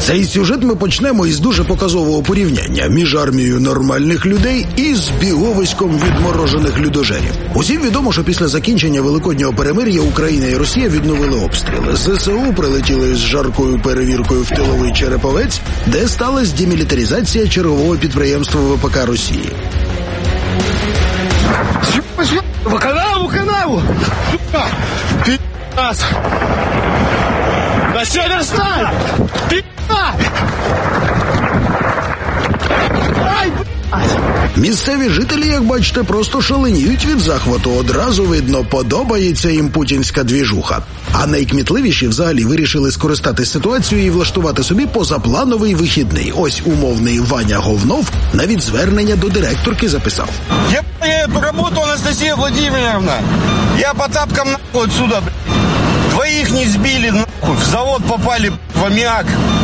Цей сюжет ми почнемо із дуже показового порівняння між армією нормальних людей і збіговиськом відморожених людожерів. Усім відомо, що після закінчення Великоднього перемир'я Україна і Росія відновили обстріли. ЗСУ прилетіли з жаркою перевіркою в тиловий Череповець, де сталася демілітаризація чергового підприємства ВПК Росії. Канаву! Пи***ас! На Северсталь! Місцеві жителі, як бачите, просто шаленіють від захвату. Одразу видно, подобається їм путінська двіжуха. А найкмітливіші взагалі вирішили скористатись ситуацією і влаштувати собі позаплановий вихідний. Ось умовний Ваня Говнов навіть звернення до директорки записав. Я эту работу, Анастасия Владимировна. Я по тапкам нахуй отсюда, блядь. Двоих не сбили, нахуй. В завод попали, в аммиак.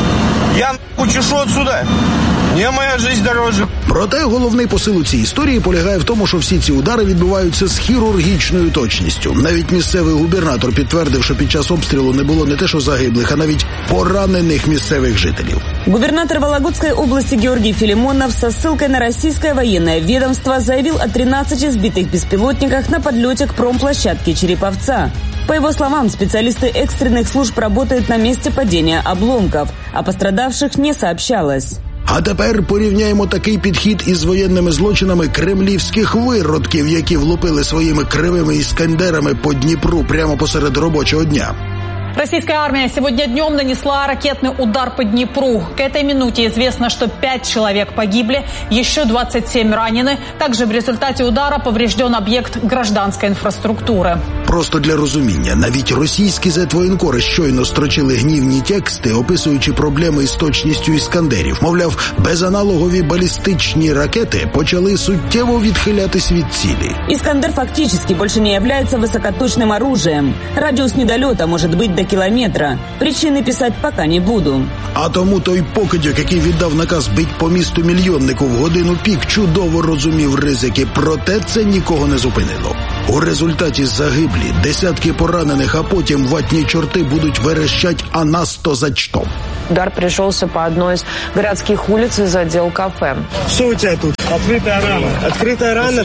Я нахуй чешу отсюда. Мне моя жизнь дороже. Проте головний посил у цій історії полягає в тому, що всі ці удари відбуваються з хірургічною точністю. Навіть місцевий губернатор підтвердив, що під час обстрілу не було не те що загиблих, а навіть поранених місцевих жителів. Губернатор Вологодской области Георгий Филимонов со ссылкой на российское военное ведомство заявил о 13 сбитых беспилотниках на подлете к промплощадке Череповца. По его словам, специалисты экстренных служб работают на месте падения обломков, о пострадавших не сообщалось. А тепер порівняємо такий підхід із воєнними злочинами кремлівських виродків, які влупили своїми кривими іскандерами по Дніпру прямо посеред робочого дня. Российская армия сегодня днем нанесла ракетный удар по Днепру. К этой минуте известно, что 5 человек погибли, еще 27 ранены. Также в результате удара поврежден объект гражданской инфраструктуры. Просто для розуміння, навіть російські зетвоєнкори щойно строчили гнівні тексти, описуючи проблеми із точністю іскандерів. Мовляв, безаналогові балістичні ракети почали суттєво відхилятись від цілі. Искандер фактически больше не является высокоточным оружием. Радиус недолета может быть до километра. Причины писать пока не буду. А тому той покидьок, який віддав наказ бить по місту мільйоннику в годину пік, чудово розумів ризики, проте це нікого не зупинило. У результаті загиблі, десятки поранених, а потім ватні чорти будуть верещать «а нас то за что?». Удар пришелся по одной из городских улиц и задел кафе. Что у тебя тут? Открытая рана. Открытая рана?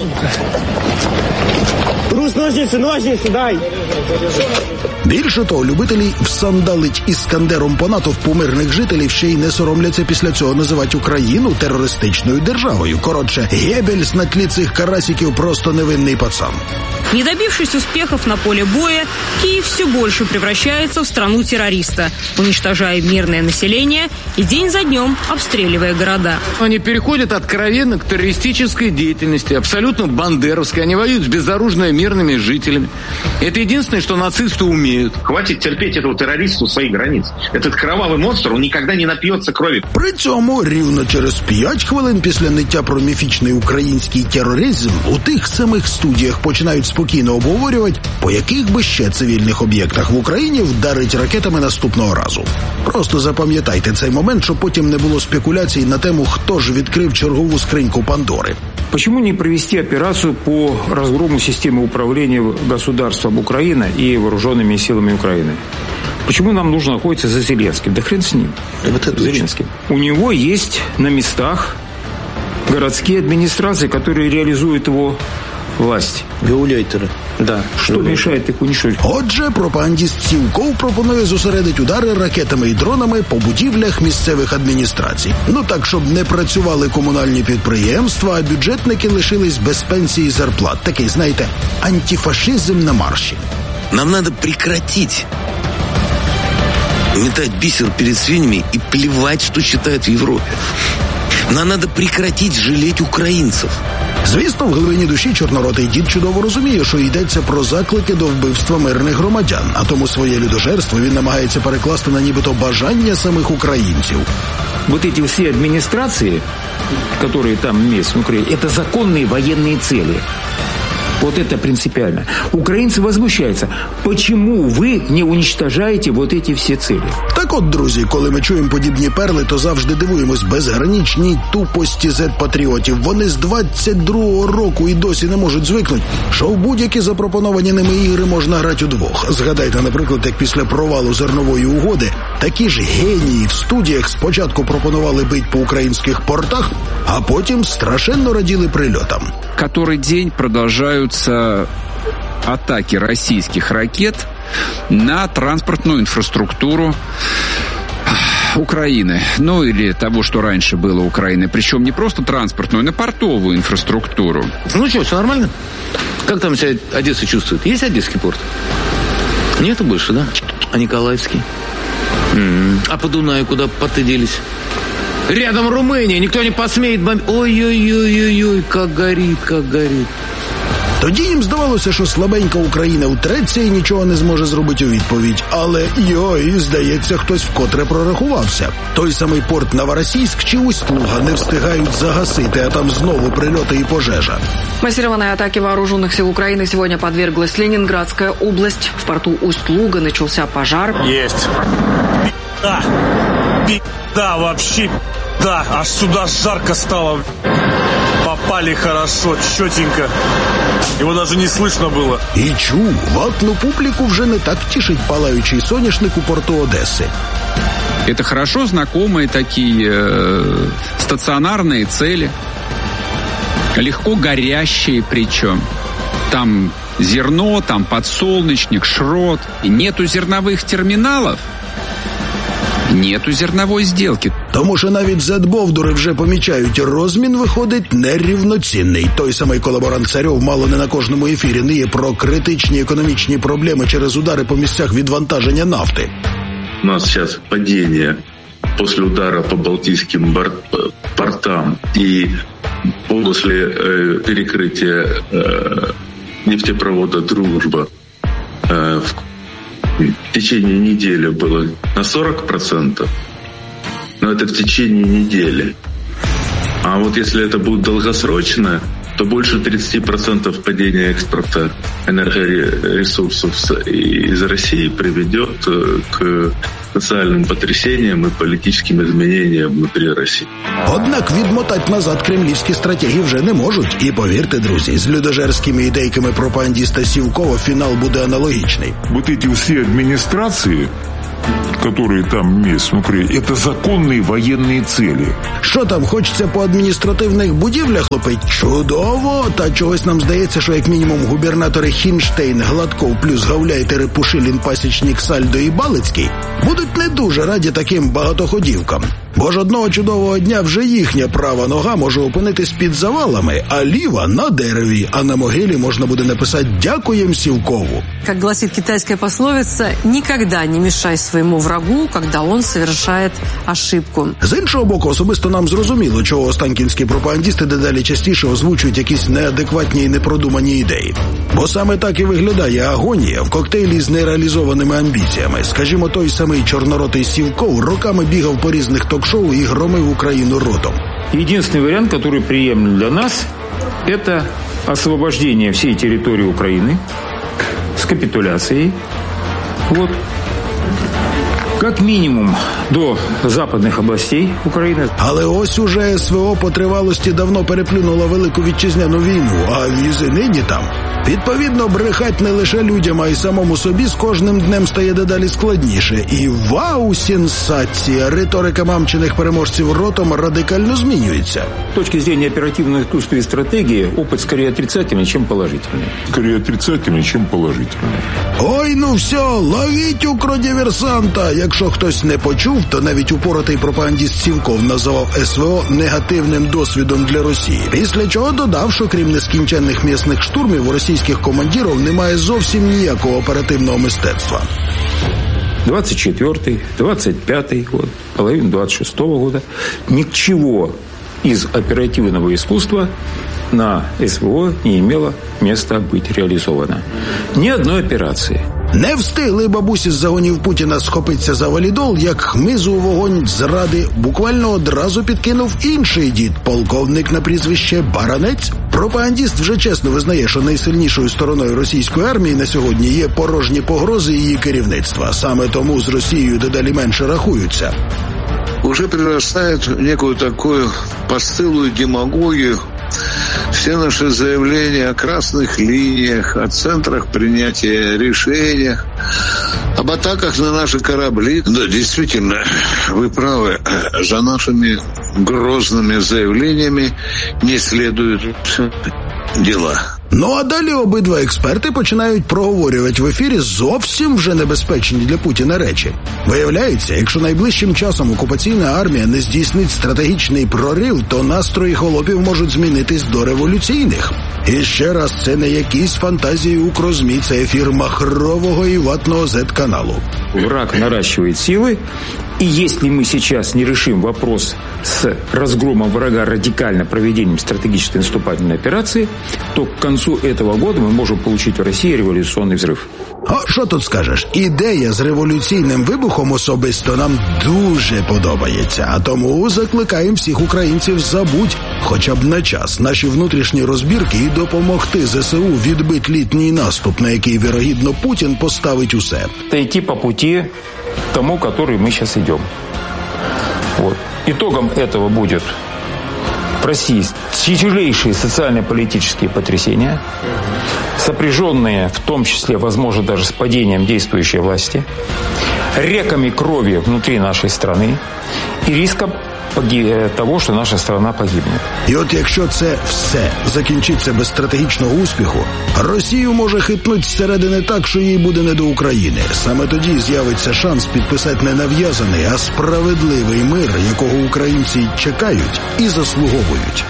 Трус, ножницы, дай! Більше того, любителі всандалить іскандером по натовпу мирних жителів ще й не соромляться після цього називати Україну терористичною державою. Коротше, Геббельс на тлі цих карасиків просто невинний пацан. Не добившись успехов на поле боя, Киев все больше превращается в страну террориста, уничтожая мирное население и день за днем обстреливая города. Они переходят откровенно к террористической деятельности, абсолютно бандеровской. Они воюют с безоружными мирными жителями. Это единственное, что нацисты умеют. Хватит терпеть этого террориста у своих границ. Этот кровавый монстр, он никогда не напьется крови. При цьому рівно через 5 хвилин після ниття про міфічний український тероризм у тих самих студіях починають спокійно обговорювати, по яких би ще цивільних об'єктах в Україні вдарить ракетами наступного разу. Просто запам'ятайте цей момент, щоб потім не було спекуляцій на тему, хто ж відкрив чергову скриньку Пандори. Почему не провести операцию по разгрому системы управления государством Украины и вооруженными силами Украины? Почему нам нужно охотиться за Зеленским? Да хрен с ним. Зеленским. У него есть на местах городские администрации, которые реализуют его власть. Гауляйтеры. Да. Что мешает их уничтожить? Отже, пропагандіст Сівков пропонує зосередити удари ракетами і дронами по будівлях місцевих адміністрацій. Ну так, щоб не працювали комунальні підприємства, а бюджетники лишились без пенсії і зарплат. Такий, знаєте, антифашизм на марші. Нам надо прекратить метать бисер перед свиньями и плевать, что считают в Европе. Нам надо прекратить жалеть українців. Звісно, в глибині душі чорноротий дід чудово розуміє, що йдеться про заклики до вбивства мирних громадян, а тому своє людожерство він намагається перекласти на нібито бажання самих українців. Вот эти все администрации, которые там есть в Украине, это законные военные цели. Вот это принципиально. Украинцы возмущаются. Почему вы не уничтожаете вот эти все цели? Так от, друзі, коли ми чуємо подібні перли, то завжди дивуємось безграничній тупості зет-патріотів. Вони з 22-го року і досі не можуть звикнути, що в будь-які запропоновані ними ігри можна грати удвох. Згадайте, наприклад, як після провалу зернової угоди такі ж генії в студіях спочатку пропонували бить по українських портах, а потім страшенно раділи прильотам. Который день продолжаются атаки российских ракет на транспортную инфраструктуру Украины. Ну, или того, что раньше было Украины. Причем не просто транспортную, на портовую инфраструктуру. Ну что, все нормально? Как там себя Одесса чувствует? Есть Одесский порт? Нету больше, да? А Николаевский? А по Дунаю куда порты делись? Рядом Румыния, никто не посмеет бомбить. Ой-ой-ой-ой-ой, как горит, как горит. Тоді їм здавалося, що слабенька Україна втреться і нічого не зможе зробити у відповідь. Але, здається, хтось вкотре прорахувався. Той самий порт Новоросійськ чи Усть-Луга не встигають загасити, а там знову прильоти і пожежа. Массированной атаке вооруженных сил Украины сегодня подверглась Ленинградская область. В порту Усть-Луга начался пожар. Есть. Да, вообще, да, аж сюда жарко стало. Попали хорошо, четенько. Его даже не слышно было. І чув, ватну публіку вже не так тішить палаючий соняшник у порту Одессы. Это хорошо знакомые такие стационарные цели, легко горящие причем. Там зерно, там подсолнечник, шрот. И нету зерновых терминалов, нету зернової зділки. Тому що навіть зет-бовдури вже помічають, розмін виходить нерівноцінний. Той самий колаборант Царьов мало не на кожному ефірі ниє про критичні економічні проблеми через удари по місцях відвантаження нафти. У нас сейчас падение после удара по Балтийским портам и после перекрытия нефтепровода «Дружба» в течение недели было на 40%, но это в течение недели. А вот если это будет долгосрочно, то больше 30% падения экспорта энергоресурсов из России приведет к социальным потрясениям и политическим изменениям внутри России. Однак відмотати назад кремлівські стратегії вже не можуть. І повірте, друзі, з людожерськими ідейками пропагандиста Сівкова фінал буде аналогічний. Вот эти все администрации, которые там есть внутри, это законные военные цели. Що там, хочеться по адміністративних будівлях лопить? Чудово! Та чогось нам здається, що як мінімум губернатори Хінштейн, Гладков плюс Гауляйтери, Пушилін, Пасічник, Сальдо і Балицький будуть не дуже раді таким багатоходівкам. Бо ж одного чудового дня вже їхня права нога може опинитись під завалами, а ліва на дереві, а на могилі можна буде написати «Дякуєм Сівкову». Как гласит китайская пословица, никогда не мешай своему врагу, когда он совершает ошибку. З іншого боку, особисто нам зрозуміло, чого останкінські пропагандисти дедалі частіше озвучують якісь неадекватні і непродумані ідеї. Бо саме так і виглядає агонія в коктейлі з нереалізованими амбіціями. Скажімо, той самий чорноротий Сівков роками бігав по різних ток-шоу и громив Украину ротом. Единственный вариант, который приемлем для нас, это освобождение всей территории Украины с капитуляцией. Вот. Как минимум до западних областей України. Але ось уже СВО по тривалості давно переплюнула Велику Вітчизняну війну, а візи нині там. Відповідно, брехать не лише людям, а й самому собі з кожним днем стає дедалі складніше. І вау, сенсація! Риторика мамчиних переможців ротом радикально змінюється. С точки зрения оперативной искусства и стратегии, опыт скорее отрицательный, чем положительный. Скорее отрицательный, чем положительный. Ой, ну все, ловіть укродиверсанта! Якщо хтось не почув, то навіть упоротий пропагандист Сівков назвав СВО негативним досвідом для Росії. Після чого додав, що крім нескінченних м'ясних штурмів, у російських командирів немає зовсім ніякого оперативного мистецтва. 24-й, 25-й год, половина 26-го года. Ничего из оперативного искусства на СВО не имело места быть реализовано. Ни одной операции. Не встигли бабусі з загонів Путіна схопитися за валідол, як хмизу у вогонь зради буквально одразу підкинув інший дід, полковник на прізвище Баранець. Пропагандіст вже чесно визнає, що найсильнішою стороною російської армії на сьогодні є порожні погрози її керівництва. Саме тому з Росією дедалі менше рахуються. Уже прирастает в некую такую постылую демагогию. Все наши заявления о красных линиях, о центрах принятия решений, об атаках на наши корабли. Да, действительно, вы правы, за нашими грозными заявлениями не следуют дела. Ну а далі обидва експерти починають проговорювати в ефірі зовсім вже небезпечні для Путіна речі. Виявляється, якщо найближчим часом окупаційна армія не здійснить стратегічний прорив, то настрої холопів можуть змінитись до революційних. І ще раз, це не якісь фантазії укрозмі, це ефір махрового і ватного Z-каналу. Враг наращивает силы, и если мы сейчас не решим вопрос с разгромом врага радикально проведением стратегической наступательной операции, то к концу этого года мы можем получить в России революционный взрыв. А що тут скажеш? Ідея з революційним вибухом особисто нам дуже подобається. А тому закликаємо всіх українців забудь хоча б на час наші внутрішні розбірки і допомогти ЗСУ відбити літній наступ, на який, вірогідно, Путін поставить усе. Та йти по пути тому, который мы сейчас идем. Вот. Итогом этого будет в России тяжелейшие социально-политические потрясения, сопряженные в том числе, возможно, даже с падением действующей власти, реками крови внутри нашей страны и риском того, що наша страна погибне. І от якщо це все закінчиться без стратегічного успіху, Росію може хитнуть зсередини так, що їй буде не до України. Саме тоді з'явиться шанс підписати не нав'язаний, а справедливий мир, якого українці чекають і заслуговують.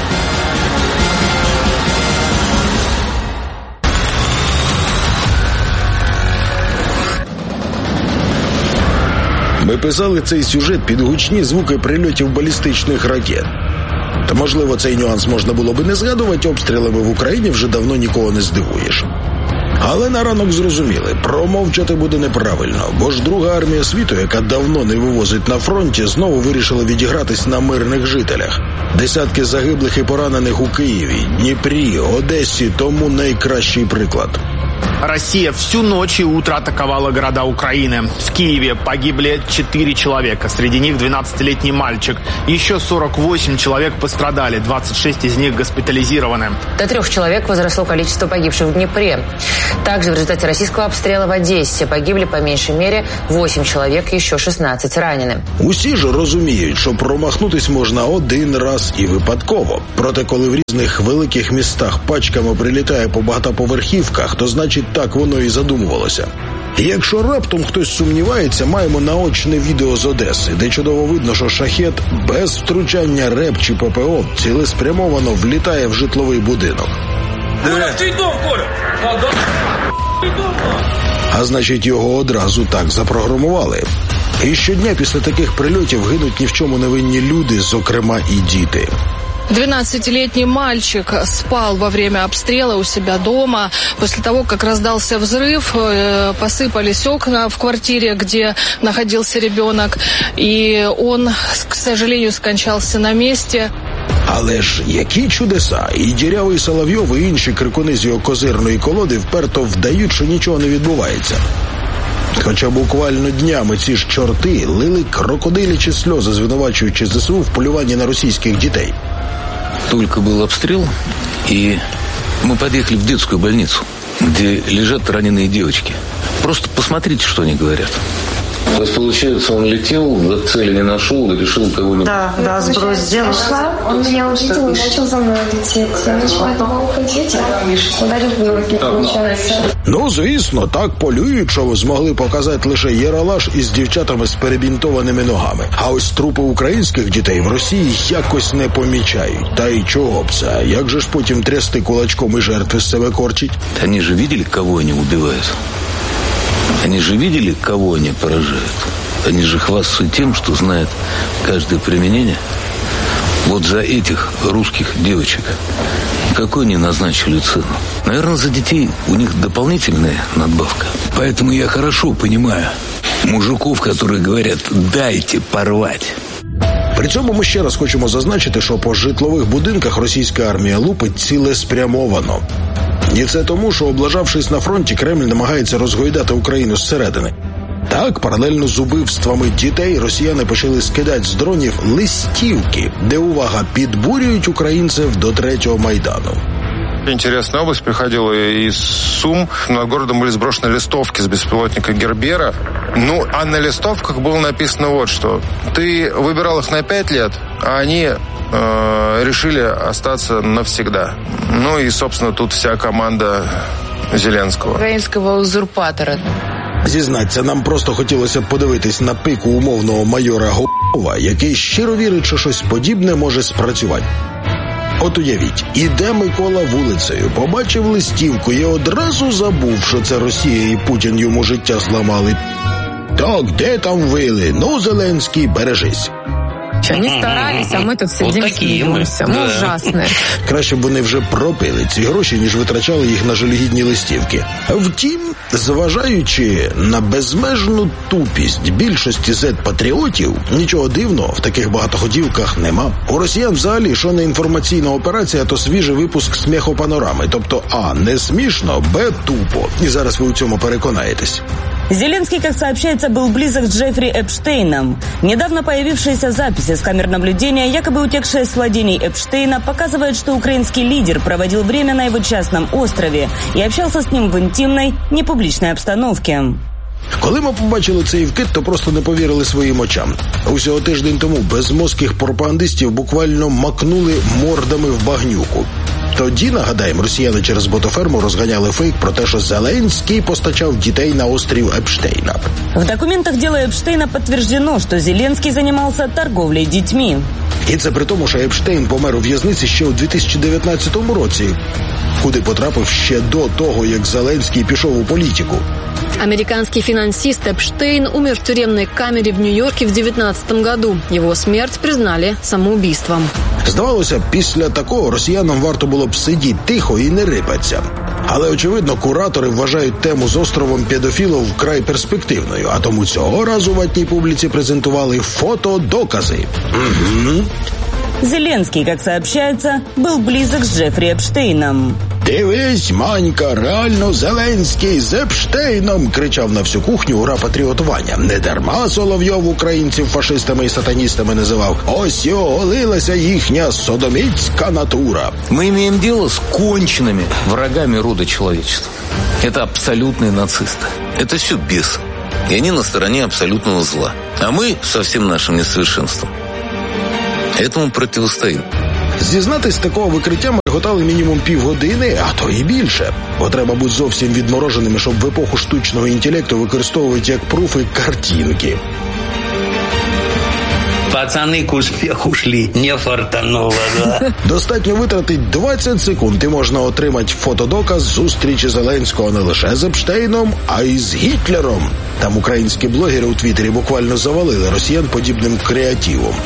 Ми писали цей сюжет під гучні звуки прильотів балістичних ракет. Та, можливо, цей нюанс можна було би не згадувати, обстрілами в Україні вже давно нікого не здивуєш. Але на ранок зрозуміли, промовчати буде неправильно, бо ж Друга армія світу, яка давно не вивозить на фронті, знову вирішила відігратись на мирних жителях. Десятки загиблих і поранених у Києві, Дніпрі, Одесі – тому найкращий приклад. Россия всю ночь и утро атаковала города Украины. В Киеве погибли 4 человека, среди них 12-летний мальчик. Еще 48 человек пострадали, 26 из них госпитализированы. До 3 человек возросло количество погибших в Днепре. Также в результате российского обстрела в Одессе погибли по меньшей мере 8 человек, еще 16 ранены. Усі ж розуміють, що промахнутись можна один раз і випадково. Проте, коли в різних великих містах пачками прилітає по багатоповерхівках, то значить так воно і задумувалося. І якщо раптом хтось сумнівається, маємо наочне відео з Одеси, де чудово видно, що шахет без втручання РЕБ чи ППО цілеспрямовано влітає в житловий будинок. А значить, його одразу так запрограмували. І щодня після таких прильотів гинуть ні в чому невинні люди, зокрема і діти. 12-летний мальчик спал во время обстрела у себя дома. После того, как раздался взрыв, посыпались окна в квартире, где находился ребенок. И он, к сожалению, скончался на месте. Але ж які чудеса! І Дірявий Соловйов, і інші крикуни з його козирної колоди вперто вдають, що нічого не відбувається. Хоча буквально днями ці ж чорти лили крокодилячі сльози, звинувачуючи ЗСУ в полюванні на російських дітей. Только был обстрел, и мы подъехали в детскую больницу, где лежат раненые девочки. Просто посмотрите, что они говорят. То есть, получается, он летел, цели не нашел и решил кого-нибудь... Да, сброс сделал. Он меня увидел и начал за мной лететь. Я начала от него уходить, ударил в ноги, получается. Ну, звісно, так полюють, що ви змогли показати лише єралаш із дівчатами з перебінтованими ногами. А ось трупи українських дітей в Росії якось не помічають. Та й чого б це? Як же ж потім трясти кулачком і жертви з себе корчить? Они же видели, кого они убивают? Они же видели, кого они поражают? Они же хвастаются тем, что знают каждое применение. Вот за этих русских девочек какой они назначили цену? Наверное, за детей у них дополнительная надбавка. Поэтому я хорошо понимаю мужиков, которые говорят: дайте порвать. При цьому ми ще раз хочемо зазначити, що по житлових будинках російська армія лупить цілеспрямовано. І це тому, що, облажавшись на фронті, Кремль намагається розгойдати Україну зсередини. Так, паралельно з убивствами дітей, росіяни почали скидати з дронів листівки, де, увага, підбурюють українців до Третього Майдану. Интересная область. Приходила из Сум. Над городом были сброшены листовки с беспилотника Гербера. А на листовках было написано вот что. Ты выбирал их на 5 лет, а они решили остаться навсегда. И, собственно, тут вся команда Зеленського. Українського узурпатора. Зізнаться, нам просто хотілося б подивитись на пику умовного майора Гопова, який щиро вірить, що щось подібне може спрацювати. От уявіть, іде Микола вулицею, побачив листівку і одразу забув, що це Росія і Путін йому життя зламали. Так, де там вили? Зеленський, бережись. Они старались, а ми тут сидимо, сміємося. Ужасне. Краще б вони вже пропили ці гроші, ніж витрачали їх на жалюгідні листівки. Втім, зважаючи на безмежну тупість більшості зет-патріотів, нічого дивного в таких багатоходівках нема. У росіян взагалі, що не інформаційна операція, то свіжий випуск «Сміхопанорами». Тобто, а, не смішно, б, тупо. І зараз ви у цьому переконаєтесь. Зеленский, как сообщается, был близок с Джеффри Эпштейном. Недавно появившиеся записи с камер наблюдения, якобы утекшие с владений Эпштейна, показывают, что украинский лидер проводил время на его частном острове и общался с ним в интимной, непубличной обстановке. Коли ми побачили цей вкид, то просто не повірили своїм очам. Усього тиждень тому безмозких пропагандистів буквально макнули мордами в багнюку. Тоді, нагадаємо, росіяни через ботоферму розганяли фейк про те, що Зеленський постачав дітей на острів Епштейна. В документах дела Эпштейна подтверждено, что Зеленский занимался торговлей детьми. І це при тому, що Епштейн помер у в'язниці ще у 2019 році, куди потрапив ще до того, як Зеленський пішов у політику. Американский финансист Эпштейн умер в тюремной камере в Нью-Йорке в 2019 году. Его смерть признали самоубийством. Здавалося, після такого росіянам варто було б сидіти тихо і не рипатися. Але, очевидно, куратори вважають тему з островом педофілів вкрай перспективною, а тому цього разу в ватній публіці презентували фотодокази. Зеленский, как сообщается, был близок с Джеффри Эпштейном. «Дивись, Манька, реально Зеленський з Епштейном!» кричав на всю кухню ура-патріот Ваня. Недарма Соловйов українців фашистами і сатаністами називав. Ось і оголилася їхня содомітська натура. Мы имеем дело с конченными врагами рода человечества. Это абсолютные нацисты. Это все бесы. И они на стороне абсолютного зла. А мы со всем нашим несовершенством этому противостоим. Зізнатись, такого викриття ми готали мінімум півгодини, а то і більше. Бо треба бути зовсім відмороженими, щоб в епоху штучного інтелекту використовувати як пруфи картинки. Пацаны к успеху шли, не фартануло, да? Достатньо витратити 20 секунд і можна отримати фотодоказ зустрічі Зеленського не лише з Епштейном, а й з Гітлером. Там українські блогери у Твіттері буквально завалили росіян подібним креативом.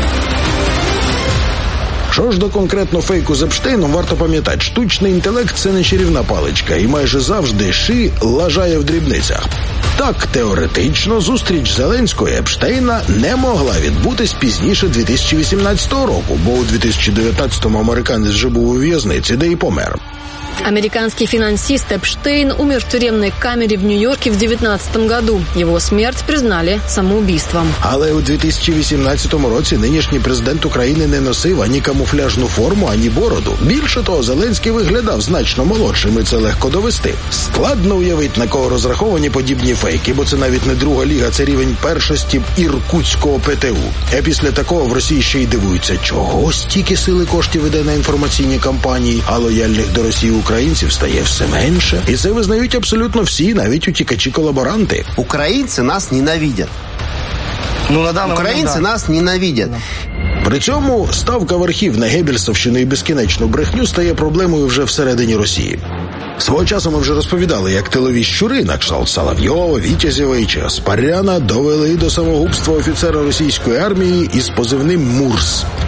Що ж до конкретно фейку з Епштейном, варто пам'ятати, штучний інтелект – це не чарівна паличка, і майже завжди ши лажає в дрібницях. Так, теоретично, зустріч Зеленського і Епштейна не могла відбутись пізніше 2018 року, бо у 2019-му американець вже був у в'язниці, де і помер. Американский финансист Эпштейн умер в тюремной камере в Нью-Йорке в 2019 году. Его смерть признали самоубийством. Але у 2018 році нинішній президент України не носив ані камуфляжну форму, ані бороду. Більше того, Зеленський виглядав значно молодшим, і це легко довести. Складно уявити, на кого розраховані подібні фейки, бо це навіть не друга ліга, це рівень першості іркутського ПТУ. А після такого в Росії ще й дивуються, чого стільки сили коштів іде на інформаційні кампанії, а лояльних до Росії українців стає все менше. І це визнають абсолютно всі, навіть утікачі-колаборанти. Українці нас ненавидять. Українці нас ненавидять. При цьому ставка в архів на геббельсовщину і безкінечну брехню стає проблемою вже всередині Росії. Свого часу ми вже розповідали, як тилові щури на кшталт Соловйова, Вітязєва чи Аспаряна довели до самогубства офіцера російської армії із позивним «Мурс».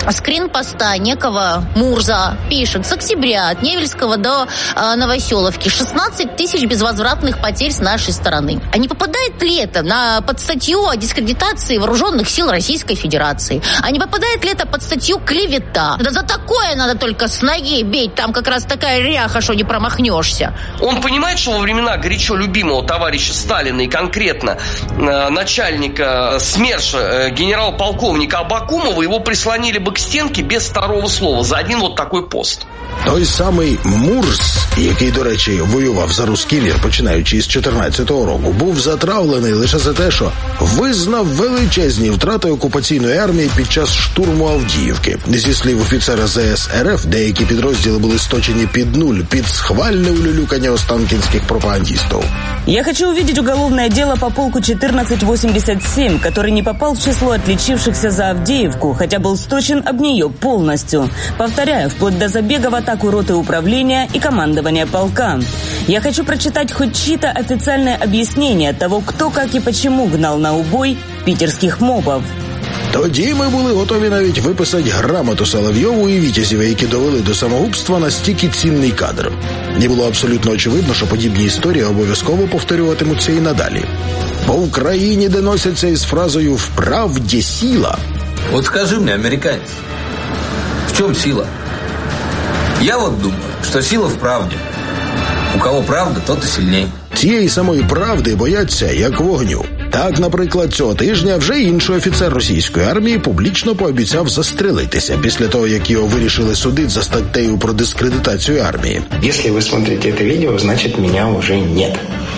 скрин поста некого Мурза пишет: с октября от Невельского до Новоселовки 16 тысяч безвозвратных потерь с нашей стороны. А не попадает ли это под статью о дискредитации вооруженных сил Российской Федерации? А не попадает ли это под статью клевета? Да за такое надо только с ноги бить, там как раз такая ряха, что не промахнешься. Он понимает, что во времена горячо любимого товарища Сталина и конкретно начальника СМЕРШа генерал-полковника Абакумова его прислонили бы к стенке без второго слова за один вот такой пост. Той самий Мурз, який, до речі, воював за русський мір, починаючи з 14-го року, був затравлений лише за те, що визнав величезні втрати окупаційної армії під час штурму Авдіївки. Зі слів офіцера ЗС РФ, деякі підрозділи були сточені під нуль, під схвальне улюлюкання останкінських пропагандистов. Я хочу увидеть уголовное дело по полку 1487, который не попал в число отличившихся за Авдеевку, хотя был сточен об нее полностью. Повторяю, вплоть до забега в атаку роты управления и командования полка. Я хочу прочитать хоть чьи-то официальное объяснение того, кто, как и почему гнал на убой питерских мобов. Тоді ми були готові навіть виписати грамоту Соловйову і Вітязєва, які довели до самогубства настільки цінний кадр. І було абсолютно очевидно, що подібні історії обов'язково повторюватимуться і надалі. По Україні доносяться із фразою «в правді сила». Вот скажи мне, американец, в чем сила? Я вот думаю, что сила в правде. У кого правда, тот и сильней. Цієї самої правди бояться як вогню. Так, наприклад, цього тижня вже інший офіцер російської армії публічно пообіцяв застрелитися після того, як його вирішили судити за статтею про дискредитацію армії. Если вы смотрите это видео, значит меня уже нет.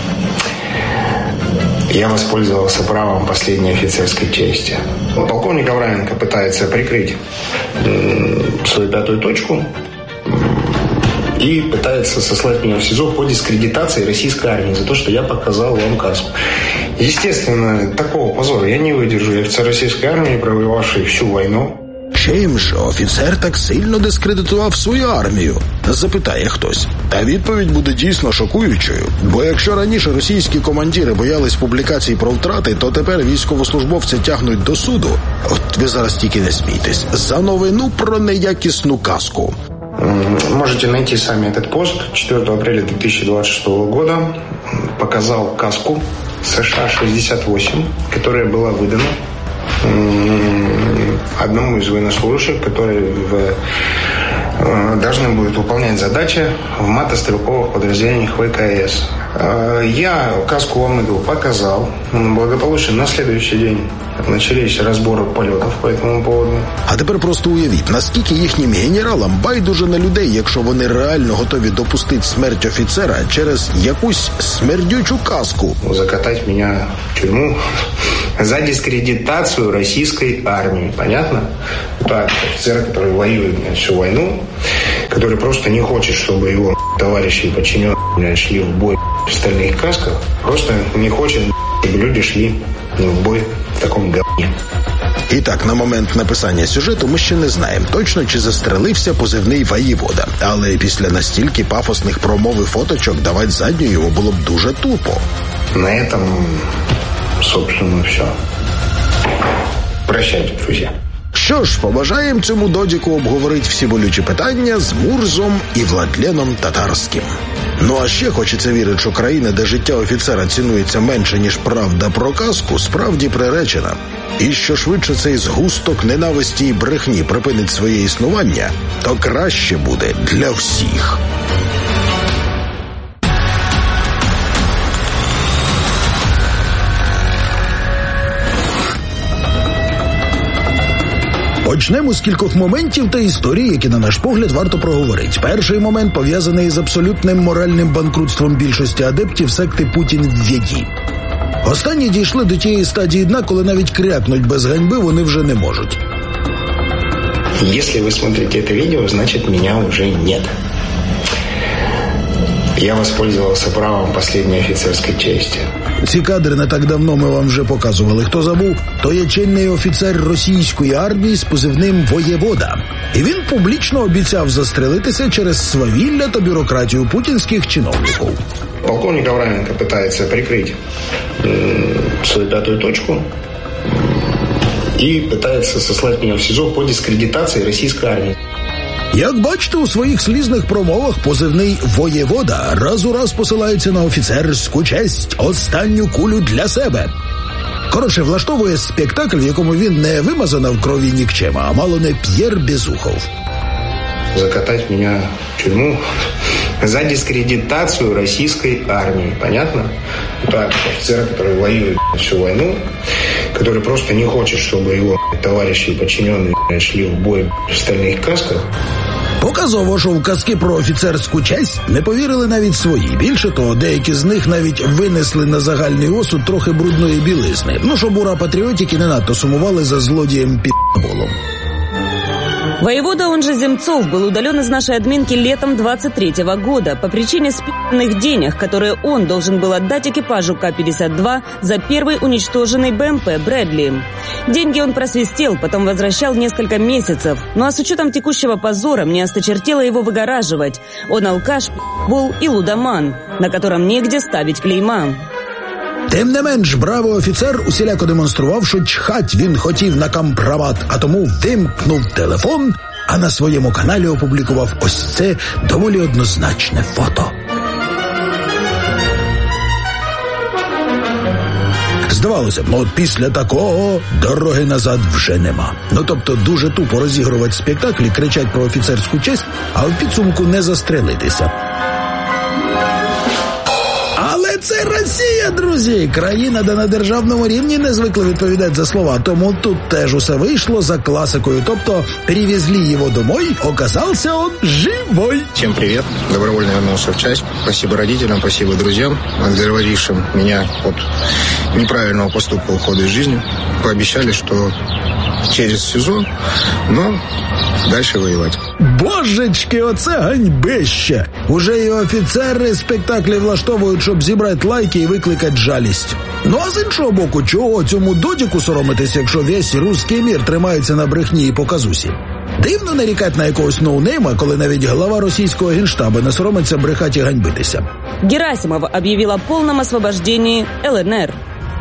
Я воспользовался правом последней офицерской чести. Полковник Авраменко пытается прикрыть свою пятую точку и пытается сослать меня в СИЗО по дискредитации российской армии за то, что я показал вам каску. Естественно, такого позора я не выдержу. Я офицер российской армии, провоевавший всю войну. Чим же офіцер так сильно дискредитував свою армію? Запитає хтось. Та відповідь буде дійсно шокуючою. Бо якщо раніше російські командири боялись публікацій про втрати, то тепер військовослужбовці тягнуть до суду. От ви зараз тільки не смійтесь. За новину про неякісну каску. Можете найти сами этот пост. 4 апреля 2026 года показал каску США-68, которая была выдана одному из военнослужащих, который должны будут выполнять задачи в мотострелковых подразделениях ВКС. Я каску вам эту показал. Благополучно на следующий день начались разборы полетов по этому поводу. А тепер просто уявіть, наскільки їхнім генералам байдуже на людей, якщо вони реально готові допустити смерть офіцера через якусь смердючу каску. Закатать меня в тюрьму за дискредитацию российской армии. Понятно? Так, офицер, который воюет всю войну, который просто не хочет, чтобы его товарищи и подчиненные шли в бой в стальных касках, просто не хочет, чтобы люди шли в бой в таком говне. І так, на момент написання сюжету ми ще не знаємо точно, чи застрелився позивний воєвода. Але після настільки пафосних промов і фоточок давати задню його було б дуже тупо. На этом, собственно, все. Прощайте, друзі. Що ж, побажаємо цьому додіку обговорити всі болючі питання з Мурзом і Владленом Татарським. Ну а ще хочеться вірити, що країна, де життя офіцера цінується менше, ніж правда про казку, справді приречена. І що швидше цей згусток ненависті і брехні припинить своє існування, то краще буде для всіх. Почнемо з кількох моментів та історій, які, на наш погляд, варто проговорити. Перший момент пов'язаний з абсолютним моральним банкрутством більшості адептів секти Путін-Ввєді. Останні дійшли до тієї стадії дна, коли навіть крякнуть без ганьби вони вже не можуть. Если вы смотрите это видео, значит меня уже нет. Я воспользовался правом последней офицерской чести. Ці кадри не так давно ми вам вже показували. Хто забув, то є чинний офіцер російської армії з позивним «Воєвода». І він публічно обіцяв застрелитися через свавілля та бюрократію путінських чиновників. Полковник Авраменко пытается прикрыть свою пятую точку и пытается сослать меня в СИЗО по дискредитации российской армии. Як бачите, у своїх слізних промовах позивний «воєвода» раз у раз посилається на офіцерську честь, останню кулю для себе. Коротше, влаштовує спектакль, в якому він не вимазана в крові нікчема, а мало не П'єр Безухов. Закатать меня в тюрьму за дискредитацию российской армии. Понятно? Так, офицера, который воюет всю войну, который просто не хочет, чтобы его товарищи и подчиненные шли в бой в стальных касках. Показово, що в казки про офіцерську честь не повірили навіть свої. Більше того, деякі з них навіть винесли на загальний осуд трохи брудної білизни. Щоб ура-патріотики не надто сумували за злодієм пі***болом. Воевода, он же Земцов, был удален из нашей админки летом 23-го года по причине спи***ных денег, которые он должен был отдать экипажу К-52 за первый уничтоженный БМП «Брэдли». Деньги он просвистел, потом возвращал несколько месяцев. Ну а с учетом текущего позора мне осточертело его выгораживать. Он алкаш, пи***бол и лудоман, на котором негде ставить клейма. Тим не менш, бравий офіцер усіляко демонстрував, що чхать він хотів на компромат, а тому вимкнув телефон, а на своєму каналі опублікував ось це доволі однозначне фото. Здавалося б, от після такого дороги назад вже нема. Тобто дуже тупо розігрувати спектаклі, кричать про офіцерську честь, а в підсумку не застрелитися. Але це Росія, друзі! Країна, де на державному рівні не звикли відповідати за слова. Тому тут теж усе вийшло за класикою. Тобто, перевезли його домой, оказався он живой. Всем привет. Добровольно вернулся в часть. Спасибо родителям, спасибо друзьям, отговорившим меня от неправильного поступка ухода из жизни. Пообещали, что через СИЗО, но дальше воевать. Божечки, оце ганьбище! Уже і офіцери спектаклі влаштовують, щоб зібрати лайки і викликати жалість. А з іншого боку, чого цьому додіку соромитись, якщо весь руський мір тримається на брехні і показусі? Дивно нарікати на якогось ноунейма, коли навіть глава російського генштабу не соромиться брехати і ганьбитися. Герасимов об'явила о повному освобожденні ЛНР.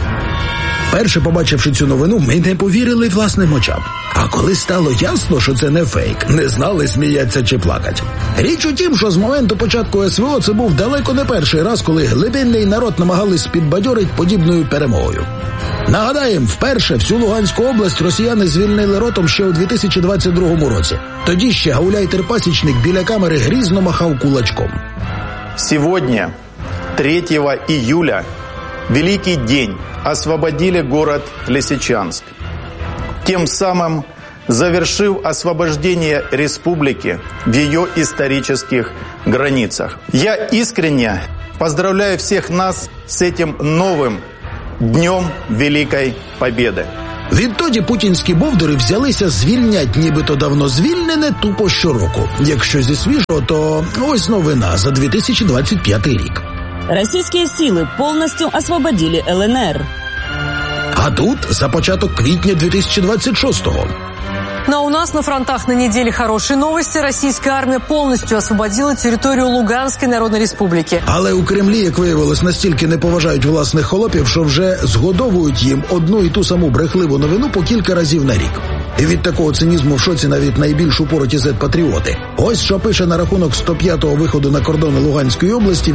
Перше, побачивши цю новину, ми не повірили власним очам. А коли стало ясно, що це не фейк, не знали, сміятися чи плакати. Річ у тім, що з моменту початку СВО це був далеко не перший раз, коли глибинний народ намагались підбадьорити подібною перемогою. Нагадаємо, вперше всю Луганську область росіяни звільнили ротом ще у 2022 році. Тоді ще гауляйтер-пасічник біля камери грізно махав кулачком. Сьогодні, 3 июля, великий день, освободили город Лисичанск, тем самым завершив освобождение республики в ее исторических границах. Я искренне поздравляю всех нас с этим новым Днем Великой Победы. Відтоді путінські бовдури взялися звільнять нібито давно звільнене тупо щороку. Якщо зі свіжого, то ось новина за 2025 рік. Российские силы полностью освободили ЛНР. А тут за початок квітня 2026-го. Но у нас на фронтах на неделе хорошие новости. Российская армия полностью освободила территорию Луганской Народной Республики. Але у Кремлі, як виявилось, настільки не поважають власних холопів, що вже згодовують їм одну і ту саму брехливу новину по кілька разів на рік. І від такого цинізму в шоці навіть найбільш упороті зет-патріоти. Ось що пише на рахунок 105-го виходу на кордони Луганської області